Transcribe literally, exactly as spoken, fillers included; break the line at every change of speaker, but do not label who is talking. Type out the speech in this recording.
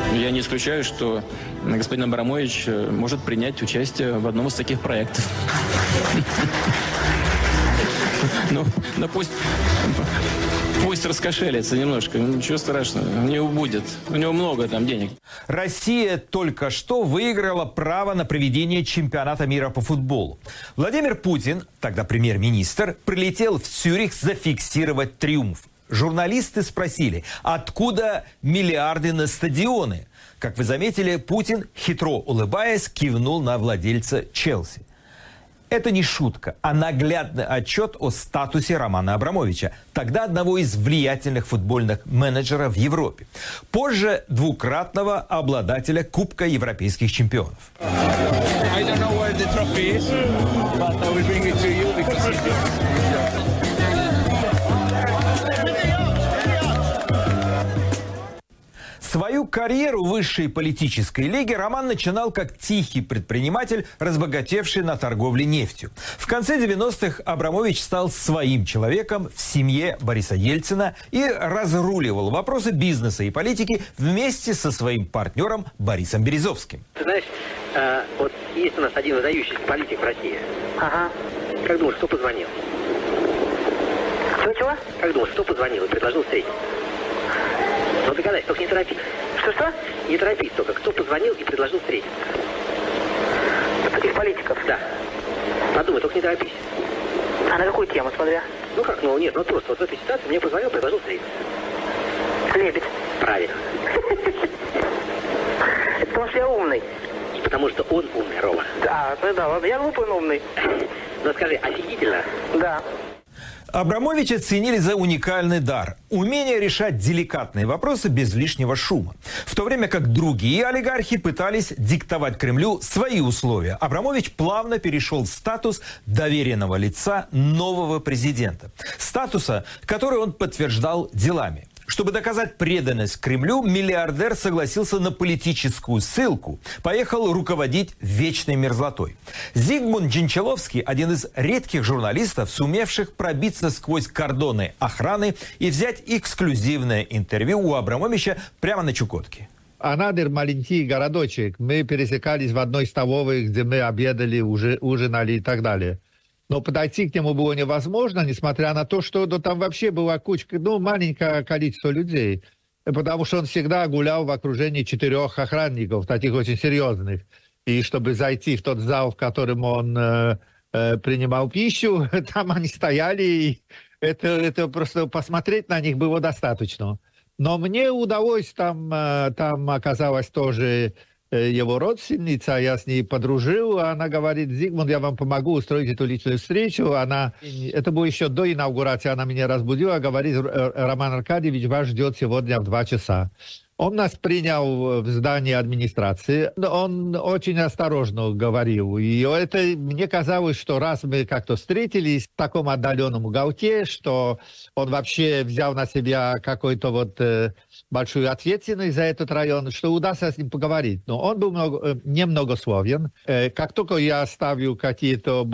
Я не исключаю, что господин Абрамович может принять участие в одном из таких проектов. Ну, ну пусть, пусть раскошелится немножко, ничего страшного, у него будет, у него много там денег.
Россия только что выиграла право на проведение чемпионата мира по футболу. Владимир Путин, тогда премьер-министр, прилетел в Цюрих зафиксировать триумф. Журналисты спросили, откуда миллиарды на стадионы? Как вы заметили, Путин, хитро улыбаясь, кивнул на владельца Челси. Это не шутка, а наглядный отчет о статусе Романа Абрамовича, тогда одного из влиятельных футбольных менеджеров в Европе. Позже двукратного обладателя Кубка европейских чемпионов. Свою карьеру в высшей политической лиге Роман начинал как тихий предприниматель, разбогатевший на торговле нефтью. В конце девяностых Абрамович стал своим человеком в семье Бориса Ельцина и разруливал вопросы бизнеса и политики вместе со своим партнером Борисом Березовским.
Ты знаешь, э, вот есть у нас один выдающийся политик в России. Ага. Как думаешь, кто позвонил? Чего-чего? Как думаешь, кто позвонил и предложил встретиться? Ну, догадайся, только не торопись. Что-что? Не торопись только. Кто позвонил и предложил встретиться? Из политиков? Да. Подумай, только не торопись. А на какую тему, смотря? Ну как, ну нет, ну просто вот в этой ситуации мне позвонил, предложил встретиться. Лебедь. Правильно. Это потому что я умный. И потому что он умный, Рома. Да, ну да, ладно, я глупый, но умный. Ну скажи, офигительно? Да.
Абрамовича ценили за уникальный дар – умение решать деликатные вопросы без лишнего шума. В то время как другие олигархи пытались диктовать Кремлю свои условия, Абрамович плавно перешел в статус доверенного лица нового президента. Статуса, который он подтверждал делами. Чтобы доказать преданность Кремлю, миллиардер согласился на политическую ссылку. Поехал руководить вечной мерзлотой. Зигмунд Дженчаловский – один из редких журналистов, сумевших пробиться сквозь кордоны охраны и взять эксклюзивное интервью у Абрамовича прямо на Чукотке.
Анадырь – маленький городочек. Мы пересекались в одной столовой, где мы обедали, уже ужинали и так далее. Но подойти к нему было невозможно, несмотря на то, что ну, там вообще была кучка, ну, маленькое количество людей. Потому что он всегда гулял в окружении четырех охранников, таких очень серьезных. И чтобы зайти в тот зал, в котором он э, э, принимал пищу, там они стояли, и это, это просто посмотреть на них было достаточно. Но мне удалось, там, э, там оказалось тоже... его родственница, я с ней подружил, она говорит: Зигмунд, я вам помогу устроить эту личную встречу. Она, это было еще до инаугурации, она меня разбудила, говорит: Роман Аркадьевич вас ждет сегодня в два часа. Он нас принял в здании администрации, он очень осторожно говорил. И это, мне казалось, что раз мы как-то встретились в таком отдаленном уголке, что он вообще взял на себя какой-то вот... большую ответственность за этот район, что удастся с ним поговорить. Но он был много, немногословен. Как только я оставил какие-то